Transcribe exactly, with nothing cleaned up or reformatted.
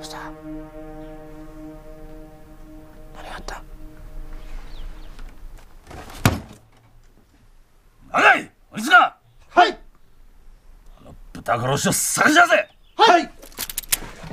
した。何があった？ 長い鬼塚。 はい。 あの豚殺しを探し出せ。